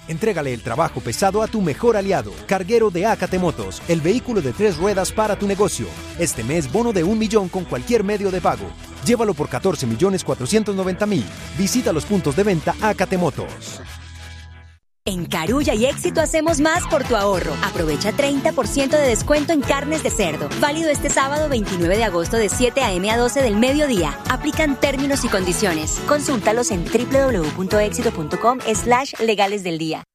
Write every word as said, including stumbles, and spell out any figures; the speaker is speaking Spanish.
Entrégale el trabajo pesado a tu mejor aliado, Carguero de Acate Motos, el vehículo de tres ruedas para tu negocio. Este mes, bono de un millón con cualquier medio de pago. Llévalo por catorce millones cuatrocientos noventa mil. Visita los puntos de venta Acate Motos. En Carulla y Éxito hacemos más por tu ahorro. Aprovecha treinta por ciento de descuento en carnes de cerdo. Válido este sábado veintinueve de agosto de siete a m a doce del mediodía. Aplican términos y condiciones. Consúltalos en w w w punto éxito punto com slash legales del día.